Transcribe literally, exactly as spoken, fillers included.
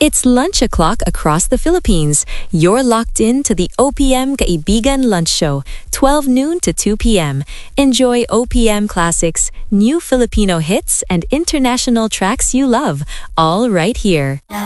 It's lunch o'clock across the Philippines. You're locked in to the O P M Kaibigan Lunch Show, twelve noon to two p m Enjoy O P M classics, new Filipino hits, and international tracks you love, all right here.